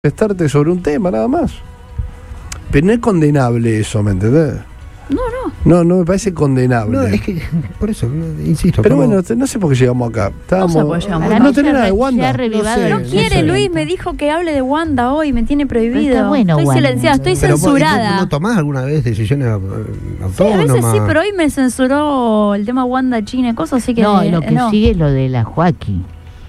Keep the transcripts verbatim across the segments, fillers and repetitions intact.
Estarte sobre un tema, nada más. Pero no es condenable eso, ¿me entendés? No, no. No, no me parece condenable. No, es que, por eso, insisto. Pero como... bueno, no sé por qué llegamos acá. Estábamos... No sé por qué llegamos no, acá. no tenés nada de Wanda. No, sé, no quiere, sé. Luis, me dijo que hable de Wanda hoy, me tiene prohibido. Está bueno, estoy Wanda. silenciada, estoy Pero, censurada. ¿No, no tomás alguna vez decisiones Sí, autónomas? a veces sí, pero hoy me censuró el tema Wanda, China y cosas, así que... No, lo que no. sigue es lo de la Joaquín.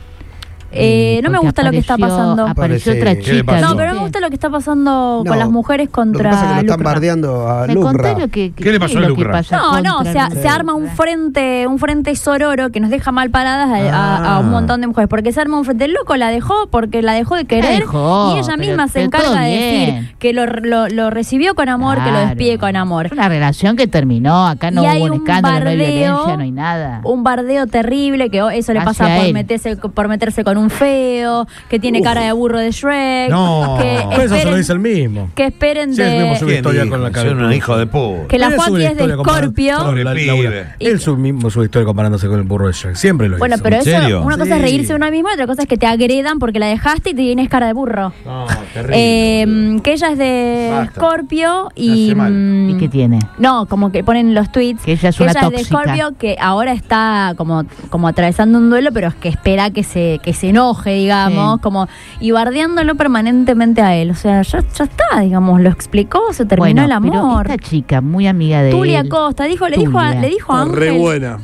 Eh, no me Porque gusta lo que está apareció- pasando. Apareció otra ¿Qué le chica. pasó? No, pero no me gusta lo que está pasando No, con las mujeres Lo que contra pasa es que lo están Lucra. bardeando a ¿Me Lucra. contás lo que, ¿Qué le pasó qué a es lo que Lucra? pasa No, no, o contra sea, Lucra? se arma un frente, un frente sororo que nos deja mal paradas a, a- a un montón de mujeres. Porque se arma un frente. El loco la dejó porque la dejó de querer. dejó, y ella pero- misma se pero encarga todo de bien. decir que lo, lo, lo recibió con amor, que lo Claro. despide con amor. Es una relación que terminó. Acá no Y hay hubo un un escándalo, no hay bardeo, violencia, no hay nada. Un bardeo terrible, que eso le Hacia pasa por él. meterse, por meterse con un feo, que tiene cara de burro de Shrek. No, que pero eso se lo esperen, dice el mismo. que esperen Sí, el mismo de... sube historia con la cara. Soy un hijo de puta. Que la Él sube Joaquín es de historia comparando- Scorpio. Sobre la- Pibe. Laura. Él su mismo sube historia comparándose con el burro de Shrek. Siempre lo Bueno, hizo. pero ¿En eso, serio? una cosa es Sí. reírse de uno mismo, otra cosa es que te agredan porque la dejaste y te tienes cara de burro. No, terrible. Eh, que ella es de Basta. Scorpio y... Hace mal. mm, ¿Y qué tiene? No, como que ponen los tweets Que ella es una de tóxica. Scorpio que ahora está como, como atravesando un duelo, pero es que espera que se, que se enoje, digamos, Sí. como y bardeándolo permanentemente a él. O sea, ya, ya está, digamos, lo explicó, se terminó Bueno, el amor. pero esta chica, muy amiga de Tulia él. Costa dijo, le dijo a, Tulia. le dijo a Está re Ángel, buena.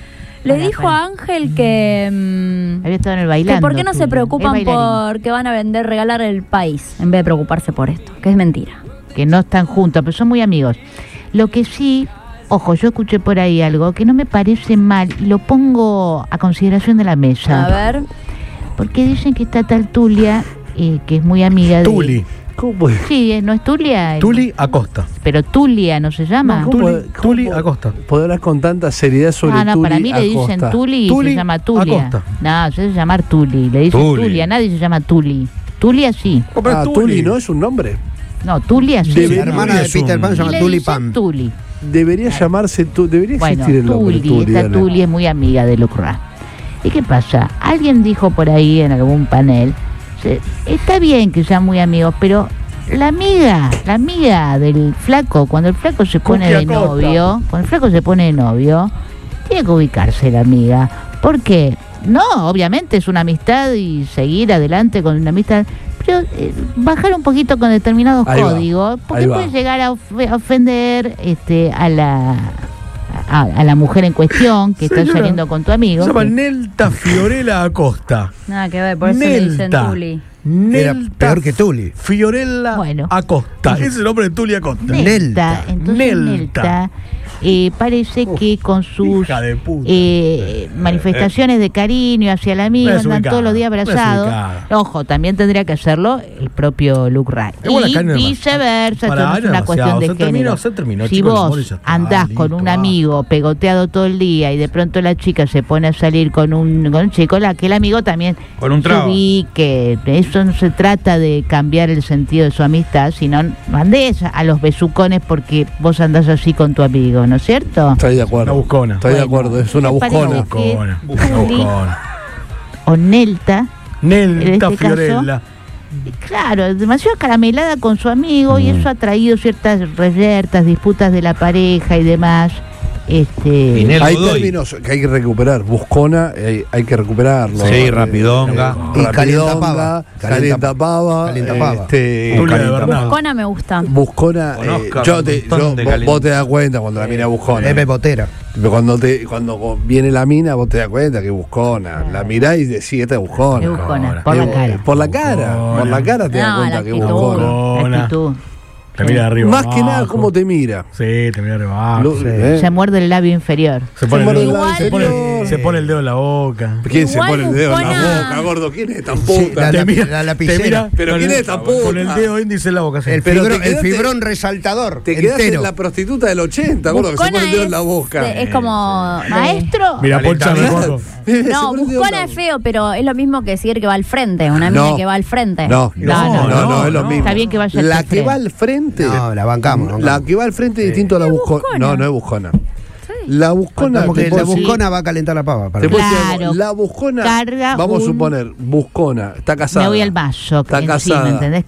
le Para, dijo para. a Ángel que mm, Había estado en el que bailando. por qué no se Tulia. Es preocupan bailarina. por que van a vender, regalar el país, en vez de preocuparse por esto, que es mentira. Que no están juntos, pero son muy amigos. Lo que sí, ojo, yo escuché por ahí algo que no me parece mal y lo pongo a consideración de la mesa. A ver, Porque dicen que está tal Tulia, eh, que es muy amiga de... Tuli. ¿Cómo es? Sí, eh, no es Tulia. eh, Tuli Acosta. Pero Tulia no se llama. No, Tuli, ¿Cómo- Tuli cómo- Acosta. Poder hablar con tanta seriedad sobre Ah, no, Tuli para mí le dicen Acosta. Tuli y Tuli se llama Tulia. Acosta. No, se debe llamar Tuli. Le dicen Tuli. Tulia, nadie se llama Tuli. Tulia sí. Oh, pero Ah, es Tuli no es un nombre. No, Tulia sí. Debe- La hermana de es un- Peter Pan se Y llama le Tuli dicen Pan. Tuli. Debería llamarse tu, debería Bueno, existir el nombre Tuli, Tuli. esta Dale. Tuli es muy amiga de Lucra. ¿Y qué pasa? Alguien dijo por ahí en algún panel, se- está bien que sean muy amigos, pero la amiga, la amiga del flaco, cuando el flaco se pone Cookie de Acosta. novio, cuando el flaco se pone de novio, tiene que ubicarse la amiga. ¿Por qué? No, obviamente es una amistad y seguir adelante con una amistad, pero eh, bajar un poquito con determinados Ahí va, códigos, porque ahí va. puede llegar a of- a ofender este, a la a, a la mujer en cuestión que está Señora, saliendo con tu amigo. Se llama que- Nelta Fiorella Acosta. nada que ver, por eso le dicen Nelta. Tuli. Era Nelta peor que Tuli. Fiorella Bueno. Acosta. Ese es el nombre de Tuli Acosta. Nelta, Nelta. entonces Nelta. Nelta, eh, parece que con sus Hija de puta. eh, manifestaciones de cariño hacia el amigo, No es andan ubicada, todos los días no es abrazados. ubicada. Ojo, también tendría que hacerlo el propio Luke Ray. Igual Y acá no es más- viceversa, Para, esto no es no una es cuestión demasiado, de se terminó, género. se terminó, si chicos, el vos amor y ya está, andás listo, con un va. amigo pegoteado todo el día y de pronto la chica se pone a salir con un, con un chico, la, que el amigo también Con un se trago. ubique. Eso no se trata de cambiar el sentido de su amistad, sino no andés a los besucones porque vos andás así con tu amigo, ¿no es cierto? Estoy de acuerdo. Una buscona. Estoy de Bueno, acuerdo, es una me parece buscona. que Buscona. Una Tuli buscona. o Nelta, en Nelta este caso, Fiorella. claro, demasiado caramelada con su amigo y eso ha traído ciertas reyertas, disputas de la pareja y demás. Este, Pinel Hay Godoy. términos que hay que recuperar. Buscona, hay, hay que recuperarlo. Sí, Eh, rapidonga. eh, Y rapidonga, calientapava. calientapava, Calientapava. este, Tulia de calientapava. Bernal. Buscona me gusta. Buscona, eh, Conozca yo un te, montón yo- de vos, calent- vos te das cuenta cuando la mina es buscona. M. Botera. Pero Cuando te cuando viene la mina, vos te das cuenta que es buscona. La mirás y decís, esta es buscona. es buscona, por la Eh, cara. Por la cara, por la cara te das No, cuenta la que es actitud. buscona. La Buscona. actitud. Te mira de arriba. Más que abajo. nada, cómo te mira. Sí, te mira de abajo. Lo- sí. ¿eh? Se muerde el labio inferior. Se pone, muerde el el dedo, labio se, pone, inferior. se pone el dedo en la boca. ¿Quién se Igual pone el dedo en la Buscona- boca, gordo? ¿Quién es tan Sí, puta? la- Te la- mira, la te lapicera. mira Pero con ¿quién el- es tan puta? Con el dedo índice en la boca. sí. El, Pero fibrón, te el quedaste- fibrón resaltador. Te quedaste entero. en la prostituta del ochenta, gordo, que se Buscona pone el dedo es, en la boca. es como... Maestro, Mira, Poncha Calentamiento. Recuerdo. Se No, pone el dedo en buscona la es boca. feo, pero es lo mismo que decir que va al frente. Una mina No. que va al frente. No, No, no, no, no, no, es lo no. mismo. Está bien que vaya La al que frente. va al frente. No, la bancamos, la La bancamos. que va al frente es distinto a la Es buscona. buscona. No, no es buscona. Sí. La buscona. Porque te la puedo decir- buscona va a calentar la pava. para te mí. puedo decir Claro. algo. La buscona. Carga vamos a un- suponer, buscona, está casada. Me voy al vaso, Está encima, casada. ¿entendés?